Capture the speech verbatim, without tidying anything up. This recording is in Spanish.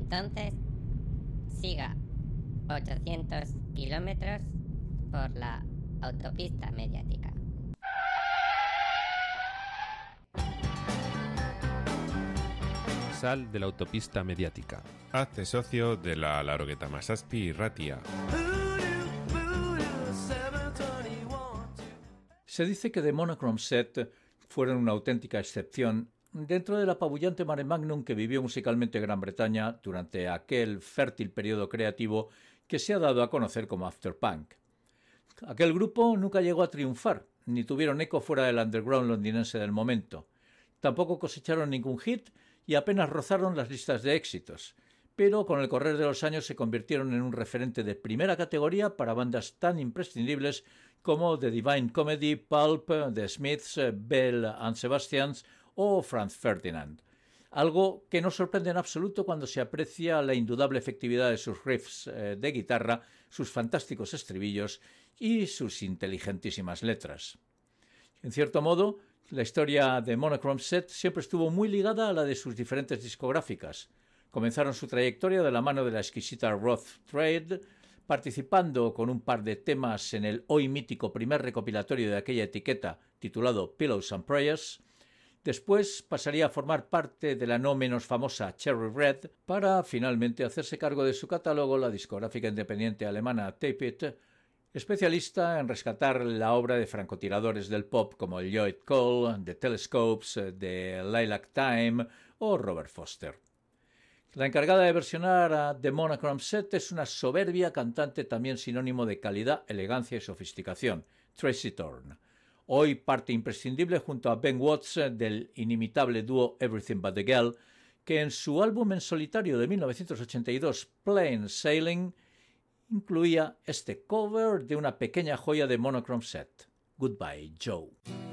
Entonces, siga ochocientos kilómetros por la autopista mediática. Sal de la autopista mediática. Hazte socio de la Larogueta Masaspi y Ratia. Se dice que The Monochrome Set fueron una auténtica excepción dentro del apabullante mare magnum que vivió musicalmente Gran Bretaña durante aquel fértil periodo creativo que se ha dado a conocer como Afterpunk. Aquel grupo nunca llegó a triunfar, ni tuvieron eco fuera del underground londinense del momento. Tampoco cosecharon ningún hit y apenas rozaron las listas de éxitos, pero con el correr de los años se convirtieron en un referente de primera categoría para bandas tan imprescindibles como The Divine Comedy, Pulp, The Smiths, Bell and Sebastians o Franz Ferdinand. Algo que no sorprende en absoluto cuando se aprecia la indudable efectividad de sus riffs eh, de guitarra, sus fantásticos estribillos y sus inteligentísimas letras. En cierto modo, la historia de Monochrome Set siempre estuvo muy ligada a la de sus diferentes discográficas. Comenzaron su trayectoria de la mano de la exquisita Rough Trade, participando con un par de temas en el hoy mítico primer recopilatorio de aquella etiqueta titulado Pillows and Prayers. Después pasaría a formar parte de la no menos famosa Cherry Red para finalmente hacerse cargo de su catálogo la discográfica independiente alemana Tape It, especialista en rescatar la obra de francotiradores del pop como el Lloyd Cole, The Telescopes, The Lilac Time o Robert Foster. La encargada de versionar a The Monochrome Set es una soberbia cantante también sinónimo de calidad, elegancia y sofisticación, Tracy Thorn. Hoy parte imprescindible junto a Ben Watts del inimitable dúo Everything But The Girl, que en su álbum en solitario de mil novecientos ochenta y dos, Plain Sailing, incluía este cover de una pequeña joya de Monochrome Set, Goodbye Joe.